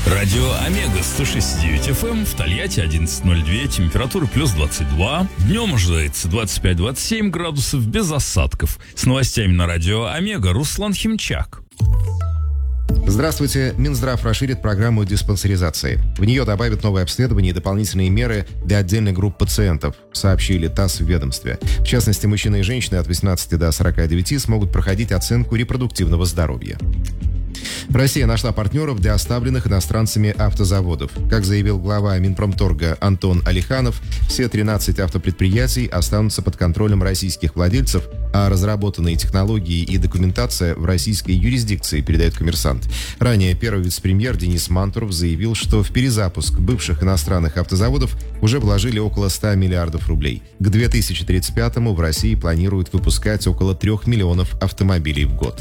Радио Омега 106.9 FM, в Тольятти 11.02, температура плюс 22. Днем ожидается 25-27 градусов без осадков. С новостями на Радио Омега Руслан Химчак. Здравствуйте. Минздрав расширит программу диспансеризации. В нее добавят новые обследования и дополнительные меры для отдельных групп пациентов, сообщили ТАСС в ведомстве. В частности, мужчины и женщины от 18 до 49 смогут проходить оценку репродуктивного здоровья. Россия нашла партнеров для оставленных иностранцами автозаводов. Как заявил глава Минпромторга Антон Алиханов, все 13 автопредприятий останутся под контролем российских владельцев, а разработанные технологии и документация в российской юрисдикции, передает «Коммерсант». Ранее первый вице-премьер Денис Мантуров заявил, что в перезапуск бывших иностранных автозаводов уже вложили около 100 миллиардов рублей. К 2035-му в России планируют выпускать около 3 миллионов автомобилей в год.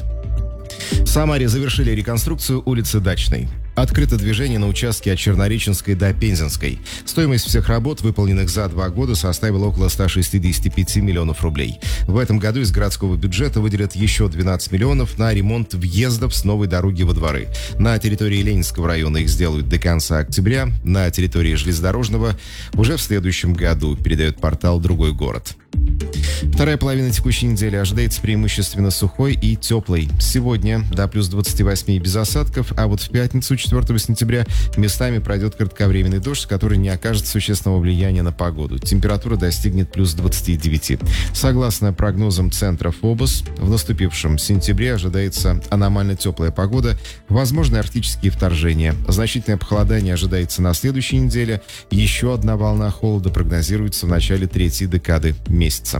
В Самаре завершили реконструкцию улицы Дачной. Открыто движение на участке от Чернореченской до Пензенской. Стоимость всех работ, выполненных за 2 года, составила около 165 миллионов рублей. В этом году из городского бюджета выделят еще 12 миллионов на ремонт въездов с новой дороги во дворы. На территории Ленинского района их сделают до конца октября, на территории железнодорожного уже в следующем году, передает портал «Другой город». Вторая половина текущей недели ожидается преимущественно сухой и теплой. Сегодня до плюс 28 без осадков, а вот в пятницу, 4 сентября, местами пройдет кратковременный дождь, который не окажет существенного влияния на погоду. Температура достигнет плюс 29. Согласно прогнозам центра ФОБОС, в наступившем сентябре ожидается аномально теплая погода, возможны арктические вторжения. Значительное похолодание ожидается на следующей неделе. Еще одна волна холода прогнозируется в начале третьей декады месяца.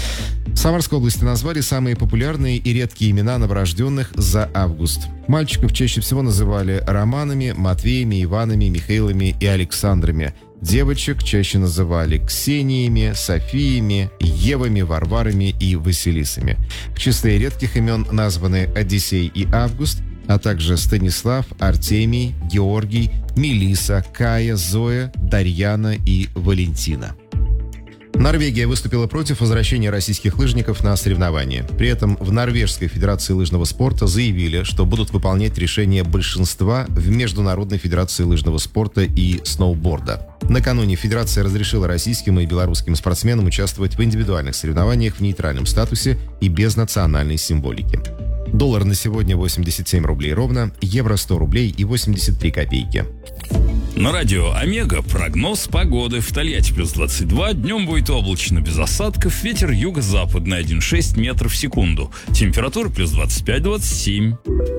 В Самарской области назвали самые популярные и редкие имена новорожденных за август. Мальчиков чаще всего называли Романами, Матвеями, Иванами, Михаилами и Александрами. Девочек чаще называли Ксениями, Софиями, Евами, Варварами и Василисами. В числе редких имен названы Одиссей и Август, а также Станислав, Артемий, Георгий, Мелисса, Кая, Зоя, Дарьяна и Валентина. Норвегия выступила против возвращения российских лыжников на соревнования. При этом в Норвежской федерации лыжного спорта заявили, что будут выполнять решение большинства в Международной федерации лыжного спорта и сноуборда. Накануне федерация разрешила российским и белорусским спортсменам участвовать в индивидуальных соревнованиях в нейтральном статусе и без национальной символики. Доллар на сегодня 87 рублей ровно, евро 100 рублей и 83 копейки. На радио Омега прогноз погоды. В Тольятти плюс 22, днем будет облачно без осадков, ветер юго-западный 1,6 метров в секунду. Температура плюс 25-27.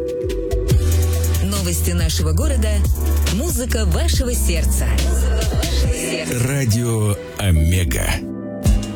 Новости нашего города, музыка вашего сердца. Радио Омега.